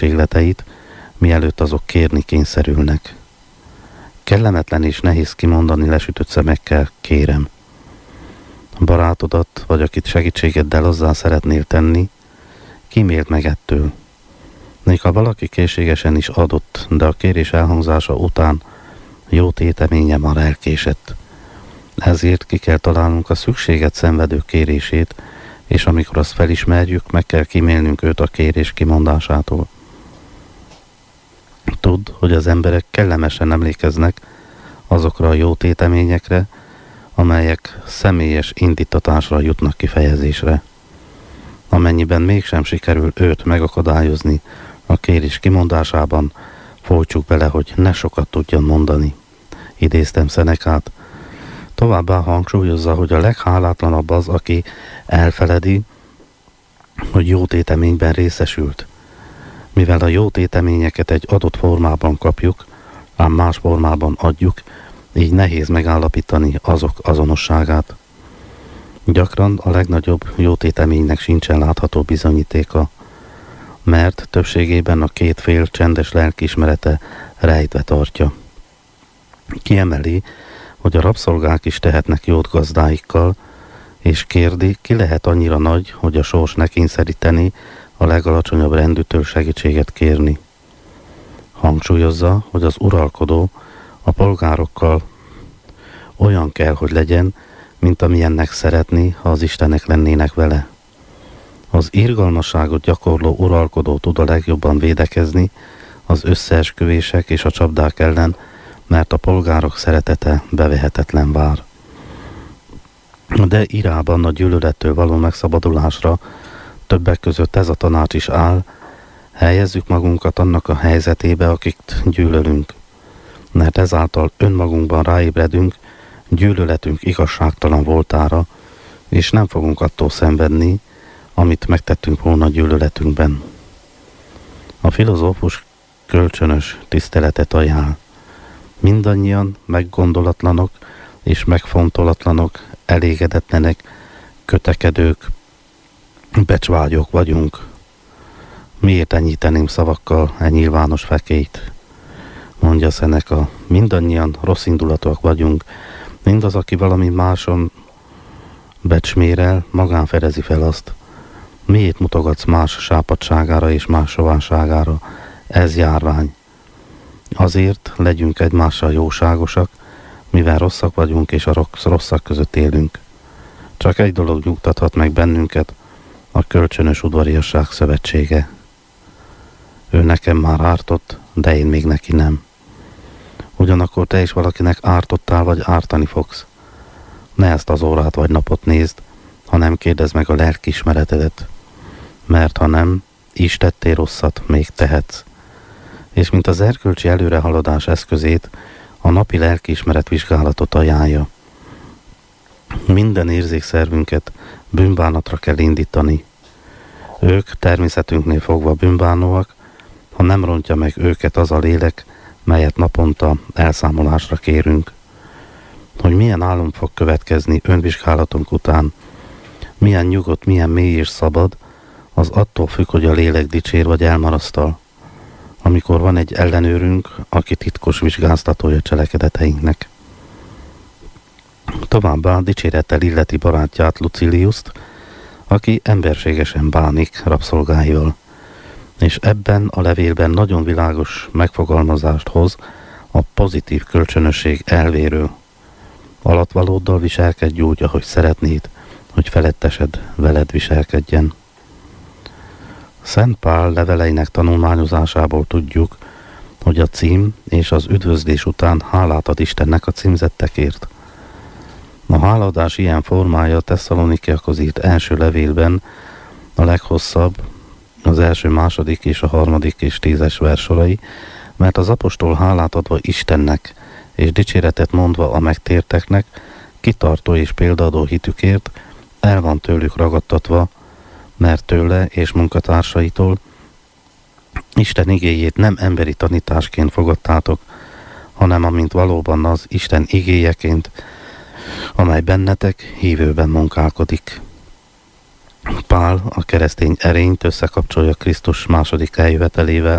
szükségleteit, mielőtt azok kérni kényszerülnek. Kellemetlen és nehéz kimondani lesütött szemekkel, kérem. Barátodat, vagy akit segítségeddel hozzá szeretnél tenni, kíméld meg ettől. Még ha valaki készségesen is adott, de a kérés elhangzása után jó téteménye már elkésett. Ezért ki kell találnunk a szükséget szenvedő kérését, és amikor azt felismerjük, meg kell kímélnünk őt a kérés kimondásától. Tudd, hogy az emberek kellemesen emlékeznek azokra a jó téteményekre, amelyek személyes indítatásra jutnak kifejezésre. Amennyiben mégsem sikerül őt megakadályozni a kérés kimondásában, folytsuk bele, hogy ne sokat tudjon mondani. Idéztem Szenekát. Továbbá hangsúlyozza, hogy a leghálátlanabb az, aki elfeledi, hogy jó téteményben részesült. Mivel a jó téteményeket egy adott formában kapjuk, ám más formában adjuk, így nehéz megállapítani azok azonosságát. Gyakran a legnagyobb jó téteménynek sincsen látható bizonyítéka, mert többségében a két fél csendes lelkiismerete rejtve tartja. Kiemeli, hogy a rabszolgák is tehetnek jót gazdáikkal, és kérdi, ki lehet annyira nagy, hogy a sors ne kényszeríteni a legalacsonyabb rendűtől segítséget kérni. Hangsúlyozza, hogy az uralkodó a polgárokkal olyan kell, hogy legyen, mint amilyennek szeretné, ha az istenek lennének vele. Az irgalmasságot gyakorló uralkodó tud a legjobban védekezni az összeesküvések és a csapdák ellen, mert a polgárok szeretete bevehetetlen vár. De Irában a gyűlölettől való megszabadulásra többek között ez a tanács is áll, helyezzük magunkat annak a helyzetébe, akiket gyűlölünk, mert ezáltal önmagunkban ráébredünk gyűlöletünk igazságtalan voltára, és nem fogunk attól szenvedni, amit megtettünk volna gyűlöletünkben. A filozófus kölcsönös tiszteletet ajánl. Mindannyian meggondolatlanok és megfontolatlanok, elégedetlenek, kötekedők, becsvágyok vagyunk. Miért enyhíteném szavakkal e nyilvános fekélyt? Mondja Seneca, mindannyian rosszindulatúak vagyunk, mindaz, aki valami máson becsmérel, magán fedezi fel azt. Miért mutogatsz más sápadságára és más sovánságára? Ez járvány. Azért legyünk egymással jóságosak, mivel rosszak vagyunk és a rosszak között élünk. Csak egy dolog nyugtathat meg bennünket, a kölcsönös udvariasság szövetsége. Ő nekem már ártott, de én még neki nem. Ugyanakkor te is valakinek ártottál vagy ártani fogsz. Ne ezt az órát vagy napot nézd, hanem kérdezd meg a lelkiismeretedet. Mert ha nem, is tettél rosszat, még tehetsz. És mint az erkölcsi előrehaladás eszközét, a napi lelkiismeret vizsgálatot ajánlja. Minden érzékszervünket bűnbánatra kell indítani. Ők természetünknél fogva bűnbánóak, ha nem rontja meg őket az a lélek, melyet naponta elszámolásra kérünk. Hogy milyen álom fog következni önvizsgálatunk után, milyen nyugodt, milyen mély és szabad, az attól függ, hogy a lélek dicsér vagy elmarasztal. Amikor van egy ellenőrünk, aki titkos vizsgáztatója cselekedeteinknek. Továbbá dicsérettel illeti barátját, Luciliuszt, aki emberségesen bánik rabszolgáival, és ebben a levélben nagyon világos megfogalmazást hoz a pozitív kölcsönösség elvéről. Alattvalóddal viselkedj úgy, ahogy szeretnéd, hogy felettesed veled viselkedjen. Szent Pál leveleinek tanulmányozásából tudjuk, hogy a cím és az üdvözlés után hálát ad Istennek a címzettekért. A hálaadás ilyen formája a Tesszalonikiakhoz írt első levélben a leghosszabb, az első, második és a harmadik és 10-es versorai, mert az apostol hálát adva Istennek és dicséretet mondva a megtérteknek, kitartó és példaadó hitükért el van tőlük ragadtatva, mert tőle és munkatársaitól Isten igéjét nem emberi tanításként fogadtátok, hanem amint valóban az Isten igéjeként, amely bennetek hívőben munkálkodik. Pál a keresztény erényt összekapcsolja Krisztus második eljövetelével.